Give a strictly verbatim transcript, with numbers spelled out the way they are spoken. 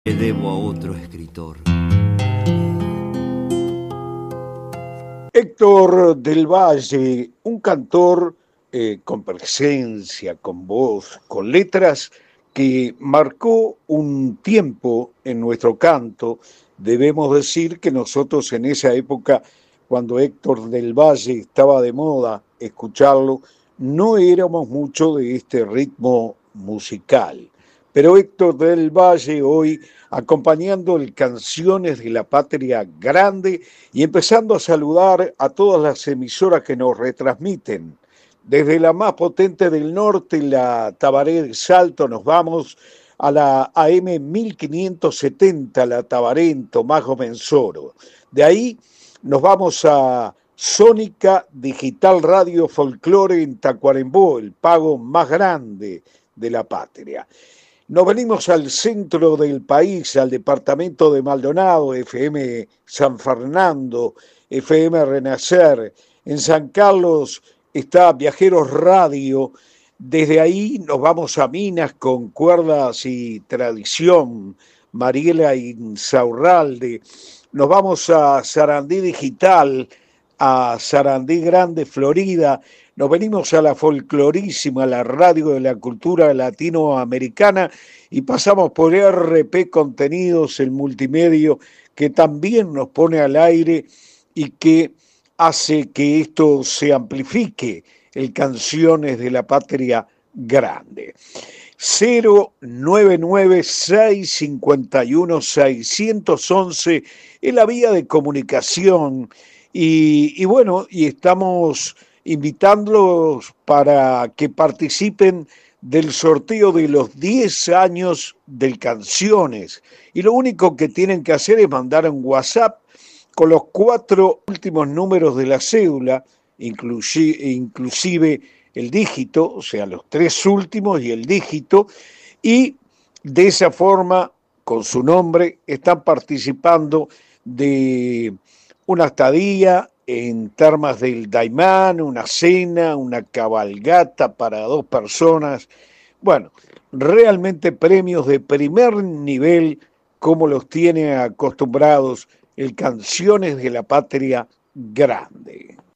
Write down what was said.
Le debo a otro escritor. Héctor del Valle, un cantor eh, con presencia, con voz, con letras, que marcó un tiempo en nuestro canto. Debemos decir que nosotros en esa época, cuando Héctor del Valle estaba de moda, escucharlo, no éramos mucho de este ritmo musical. Pero Héctor del Valle hoy acompañando el Canciones de la Patria Grande y empezando a saludar a todas las emisoras que nos retransmiten. Desde la más potente del norte, la Tabaré de Salto, nos vamos a la A M mil quinientos setenta, la Tabaré en Tomás Mensoro. De ahí nos vamos a Sónica Digital Radio Folclore en Tacuarembó, el pago más grande de la patria. Nos venimos al centro del país, al departamento de Maldonado, F M San Fernando, F M Renacer. En San Carlos está Viajeros Radio. Desde ahí nos vamos a Minas con Cuerdas y Tradición, Mariela Insaurralde. Nos vamos a Sarandí Digital, a Sarandí Grande, Florida. Nos venimos a la folclorísima, la radio de la cultura latinoamericana, y pasamos por R P Contenidos, el multimedio, que también nos pone al aire y que hace que esto se amplifique, el Canciones de la Patria Grande. cero nueve nueve, seis cinco uno, seis uno uno es la vía de comunicación. Y, y bueno, y estamos invitándolos para que participen del sorteo de los diez años del Canciones. Y lo único que tienen que hacer es mandar un WhatsApp con los cuatro últimos números de la cédula, inclusive, inclusive el dígito, o sea, los tres últimos y el dígito, y de esa forma, con su nombre, están participando de una estadía en Termas del Daimán, una cena, una cabalgata para dos personas. Bueno, realmente premios de primer nivel, como los tiene acostumbrados el Canciones de la Patria Grande.